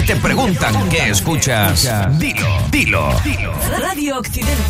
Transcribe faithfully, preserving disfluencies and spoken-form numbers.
te preguntan qué escuchas, dilo, dilo. Radio Occidente.